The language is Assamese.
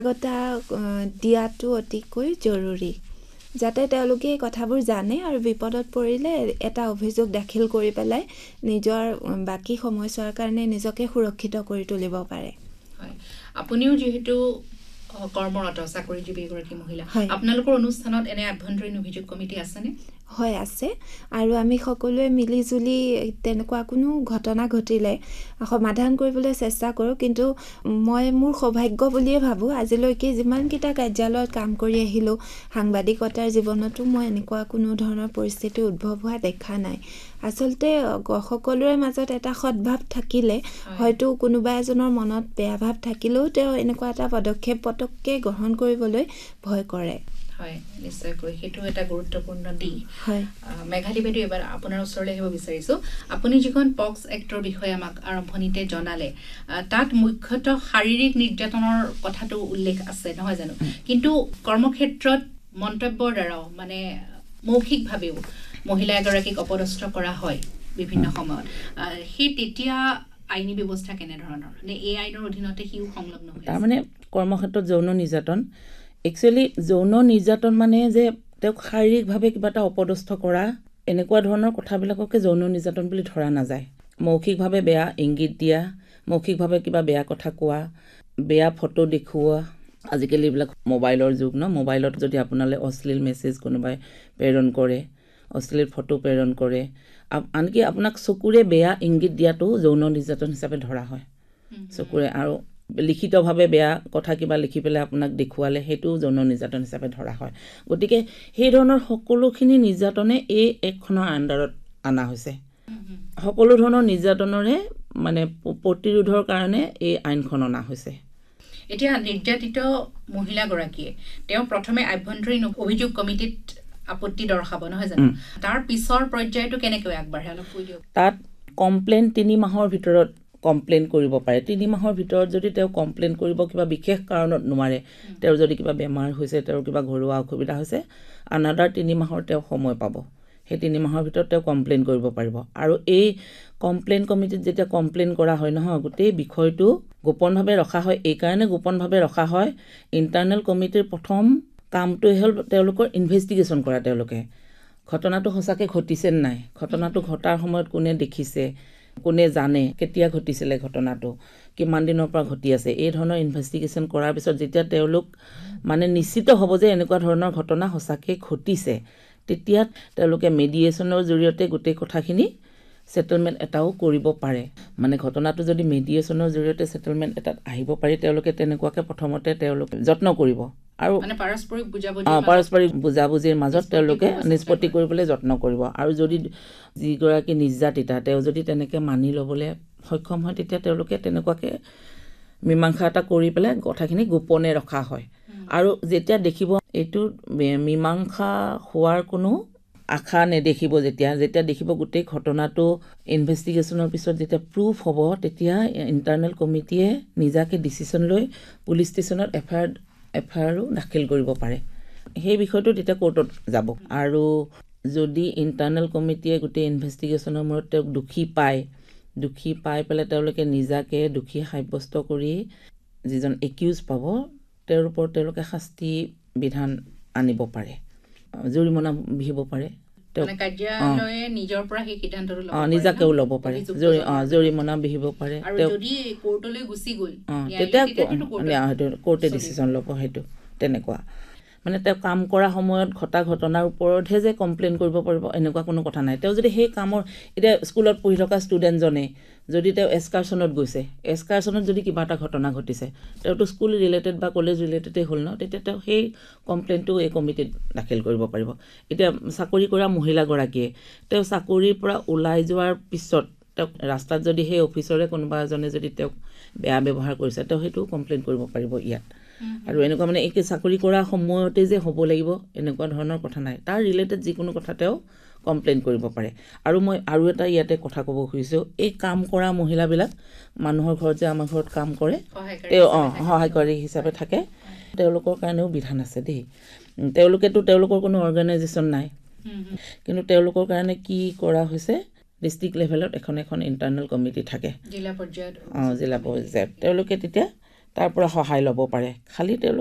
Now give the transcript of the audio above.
সজাগতা দিয়াটো অতিকৈ জৰুৰী যাতে তেওঁলোকে এই কথাবোৰ জানে আৰু বিপদত পৰিলে এটা অভিযোগ দাখিল কৰি পেলাই নিজৰ বাকী সময়ছোৱাৰ কাৰণে নিজকে সুৰক্ষিত কৰি তুলিব পাৰে। হয়, আপুনিও যেহেতু কৰ্মৰত চাকৰিজীৱী এগৰাকী মহিলা, আপোনালোকৰ অনুষ্ঠানত এনে আভ্যন্তৰীণ অভিযোগ কমিটি আছেনে? হয়, আছে। আৰু আমি সকলোৱে মিলিজুলি তেনেকুৱা কোনো ঘটনা ঘটিলে সমাধান কৰিবলৈ চেষ্টা কৰোঁ। কিন্তু মই মোৰ সৌভাগ্য বুলিয়ে ভাবোঁ, আজিলৈকে যিমানকেইটা কাৰ্যালয়ত কাম কৰি আহিলোঁ, সাংবাদিকতাৰ জীৱনতো মই এনেকুৱা কোনো ধৰণৰ পৰিস্থিতি উদ্ভৱ হোৱা দেখা নাই। আচলতে সকলোৰে মাজত এটা সদ্ভাৱ থাকিলে হয়তো কোনোবা এজনৰ মনত বেয়া ভাৱ থাকিলেও তেওঁ এনেকুৱা এটা পদক্ষেপ পটককৈ গ্ৰহণ কৰিবলৈ ভয় কৰে। হয়, নিশ্চয়কৈ সেইটো এটা গুৰুত্বপূৰ্ণ দিশ। হয়, মেঘালী বাইদেউ, এবাৰ আপোনাৰ ওচৰলৈ আহিব বিচাৰিছোঁ। আপুনি যিখন পক্স এক্টৰ বিষয়ে আমাক আৰম্ভণিতে জনালে, তাত মুখ্যতঃ শাৰীৰিক নিৰ্যাতনৰ কথাটো উল্লেখ আছে, নহয় জানো? কিন্তু কৰ্মক্ষেত্ৰত মন্তব্যৰ দ্বাৰাও মানে মৌখিকভাৱেও মহিলা এগৰাকীক অপদস্থ কৰা হয় বিভিন্ন সময়ত। সেই তেতিয়া আইনী ব্যৱস্থা কেনেধৰণৰ? নে এই আইনৰ অধীনতে সিও সংলগ্ন হৈ আছে? তাৰমানে কৰ্মক্ষেত্ৰত যৌন নিৰ্যাতন, একচুৱেলি যৌন নিৰ্যাতন মানে যে তেওঁক শাৰীৰিকভাৱে কিবা এটা অপদস্থ কৰা, এনেকুৱা ধৰণৰ কথাবিলাককে যৌন নিৰ্যাতন বুলি ধৰা নাযায়। মৌখিকভাৱে বেয়া ইংগিত দিয়া, মৌখিকভাৱে কিবা বেয়া কথা কোৱা, বেয়া ফটো দেখুওৱা। আজিকালি এইবিলাক মোবাইলৰ যুগ ন, মোবাইলত যদি আপোনালৈ অশ্লীল মেছেজ কোনোবাই প্ৰেৰণ কৰে, অশ্লীল ফটো প্ৰেৰণ কৰে, আনকি আপোনাক চকুৰে বেয়া ইংগিত দিয়াটো যৌন নিৰ্যাতন হিচাপে ধৰা হয়। চকুৰে আৰু লিখিতভাৱে বেয়া কথা কিবা লিখি পেলাই আপোনাক দেখুৱালে, সেইটোও যৌন নিৰ্যাতন হিচাপে ধৰা হয়। গতিকে সেই ধৰণৰ সকলোখিনি নিৰ্যাতনে এই একখনৰ আণ্ডাৰত অনা হৈছে। সকলো ধৰণৰ নিৰ্যাতনৰে মানে প্ৰতিৰোধৰ কাৰণে এই আইনখন অনা হৈছে। এতিয়া নিৰ্যাতিত মহিলাগৰাকীয়ে তেওঁ প্ৰথমে আভ্যন্তৰীণ অভিযোগ কমিটিত আপত্তি দৰ্শাব, নহয় জানো? তাৰ পিছৰ পৰ্যায়টো কেনেকৈ আগবাঢ়ে অলপ কৈ দিয়ক। তাত কমপ্লেইন 3 মাহৰ ভিতৰত কমপ্লেইন কৰিব পাৰে। 3 মাহৰ ভিতৰত যদি তেওঁ কমপ্লেইন কৰিব, কিবা বিশেষ কাৰণত নোৱাৰে, তেওঁৰ যদি কিবা বেমাৰ হৈছে, তেওঁৰ কিবা ঘৰুৱা অসুবিধা হৈছে, আনাদাৰ 3 মাহৰ তেওঁ সময় পাব। সেই 3 মাহৰ ভিতৰত তেওঁ কমপ্লেইন কৰিব পাৰিব। আৰু এই কমপ্লেইন কমিটিত যেতিয়া কমপ্লেইন কৰা হয় নহয়, গোটেই বিষয়টো গোপনভাৱে ৰখা হয়। এইকাৰণে গোপনভাৱে ৰখা হয়, ইণ্টাৰনেল কমিটিৰ প্ৰথম কামটোৱে হ'ল তেওঁলোকৰ ইনভেষ্টিগেশ্যন কৰা। তেওঁলোকে ঘটনাটো সঁচাকৈ ঘটিছে নাই, ঘটনাটো ঘটাৰ সময়ত কোনে দেখিছে, কোনে জানে, কেতিয়া ঘটিছিলে ঘটনাটো, কিমান দিনৰ পৰা ঘটি আছে, এই ধৰণৰ ইনভেষ্টিগেশ্যন কৰাৰ পিছত যেতিয়া তেওঁলোক মানে নিশ্চিত হ'ব যে এনেকুৱা ধৰণৰ ঘটনা সঁচাকৈ ঘটিছে, তেতিয়া তেওঁলোকে মেডিয়েশ্যনৰ জৰিয়তে গোটেই কথাখিনি ছেটেলমেণ্ট এটাও কৰিব পাৰে। মানে ঘটনাটো যদি মেডিয়েশ্যনৰ জৰিয়তে ছেটেলমেণ্ট এটাত আহিব পাৰি, তেওঁলোকে তেনেকুৱাকৈ প্ৰথমতে তেওঁলোকে যত্ন কৰিব আৰু পাৰস্পৰিক বুজাবুজিৰ মাজত তেওঁলোকে নিষ্পত্তি কৰিবলৈ যত্ন কৰিব। আৰু যদি যিগৰাকী নিৰ্যাতিতা তেওঁ যদি তেনেকৈ মানি ল'বলৈ সক্ষম হয়, তেতিয়া তেওঁলোকে তেনেকুৱাকৈ মীমাংসা এটা কৰি পেলাই কথাখিনি গোপনে ৰখা হয়। আৰু যেতিয়া দেখিব এইটো মীমাংসা হোৱাৰ কোনো আশা নেদেখিব, যেতিয়া দেখিব গোটেই ঘটনাটো ইনভেষ্টিগেশ্যনৰ পিছত যেতিয়া প্ৰুফ হ'ব, তেতিয়া ইণ্টাৰনেল কমিটিয়ে নিজাকে ডিচিশ্যন লৈ পুলিচ ষ্টেচনত এফআইআৰো দাখিল কৰিব পাৰে। সেই বিষয়টো তেতিয়া কোৰ্টত যাব। আৰু যদি ইণ্টাৰনেল কমিটিয়ে গোটেই ইনভেষ্টিগেশ্যনৰ মূৰত তেওঁক দোষী পাই পেলাই তেওঁলোকে নিজাকে দোষী সাব্যস্ত কৰি যিজন একিউজ পাব, তেওঁৰ ওপৰত তেওঁলোকে শাস্তি বিধান আনিব পাৰে, জৰিমনা বিহিব পাৰে। নিজাকেও ল'ব পাৰে, জৰিমনা বিহিব পাৰে। তেতিয়া কোৰ্টে ডিচিশ্যন ল'ব। সেইটো তেনেকুৱা মানে তেওঁ কাম কৰা সময়ত ঘটা ঘটনাৰ ওপৰতহে যে কমপ্লেইন কৰিব পাৰিব এনেকুৱা কোনো কথা নাই। তেওঁ যদি সেই কামৰ, এতিয়া স্কুলত পঢ়ি থকা ষ্টুডেণ্টজনে যদি তেওঁ এক্সকাৰ্ছনত গৈছে, এক্সকাৰ্ছনত যদি কিবা এটা ঘটনা ঘটিছে, তেওঁতো স্কুল ৰিলেটেড বা কলেজ ৰিলেটেডেই হ'ল ন, তেতিয়া তেওঁ সেই কমপ্লেইনটো এই কমিটিত দাখিল কৰিব পাৰিব। এতিয়া চাকৰি কৰা মহিলাগৰাকীয়ে তেওঁ চাকৰিৰ পৰা ওলাই যোৱাৰ পিছত তেওঁক ৰাস্তাত যদি সেই অফিচৰে কোনোবা এজনে যদি তেওঁক বেয়া ব্যৱহাৰ কৰিছে, তেওঁ সেইটো কমপ্লেইন কৰিব পাৰিব ইয়াত। আৰু এনেকুৱা মানে এই চাকৰি কৰা সময়তে যে হ'ব লাগিব এনেকুৱা ধৰণৰ কথা নাই, তাৰ ৰিলেটেড যিকোনো কথা তেওঁ কমপ্লেইন কৰিব পাৰে। আৰু মই আৰু এটা ইয়াতে কথা ক'ব খুজিছোঁ, এই কাম কৰা মহিলাবিলাক মানুহৰ ঘৰত যে আমাৰ ঘৰত কাম কৰে, তেওঁ সহায়কাৰী হিচাপে থাকে, তেওঁলোকৰ কাৰণেও বিধান আছে দেই। তেওঁলোকৰ কোনো অৰ্গেনাইজেশ্যন নাই, কিন্তু তেওঁলোকৰ কাৰণে কি কৰা হৈছে, ডিষ্ট্ৰিক্ট লেভেলত এখন ইণ্টাৰনেল কমিটি থাকে, জিলা পৰ্যায়ত তেওঁলোকে তেতিয়া তাৰ পৰা সহায় ল'ব পাৰে। খালি তেওঁলোকে